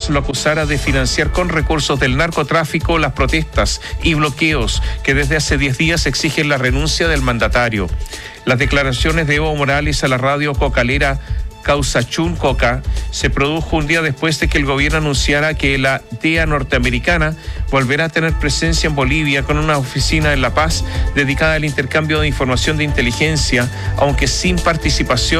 Morales lo acusara de financiar con recursos del narcotráfico las protestas y bloqueos que desde hace 10 días exigen la renuncia del mandatario. Las declaraciones de Evo Morales a la radio cocalera Causachún Coca se produjo un día después de que el gobierno anunciara que la DEA norteamericana volverá a tener presencia en Bolivia con una oficina en La Paz dedicada al intercambio de información de inteligencia, aunque sin participación